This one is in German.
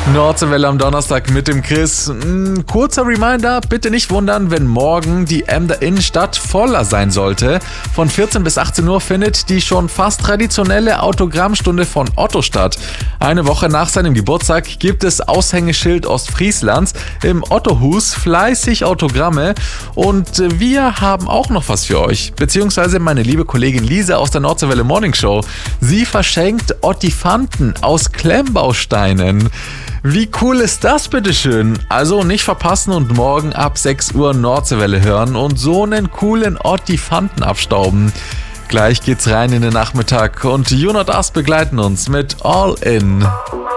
Nordseewelle am Donnerstag mit dem Chris. Kurzer Reminder, bitte nicht wundern, wenn morgen die Emder Innenstadt voller sein sollte. Von 14 bis 18 Uhr findet die schon fast traditionelle Autogrammstunde von Otto statt. Eine Woche nach seinem Geburtstag gibt es Aushängeschild Ostfrieslands im Ottohus, fleißig Autogramme und wir haben auch noch was für euch, beziehungsweise meine liebe Kollegin Lisa aus der Nordseewelle Morning Show. Sie verschenkt Ottifanten aus Klemmbausteinen. Wie cool ist das bitteschön? Also nicht verpassen und morgen ab 6 Uhr Nordseewelle hören und so einen coolen Ottifanten abstauben. Gleich geht's rein in den Nachmittag und You Not Us begleiten uns mit All In.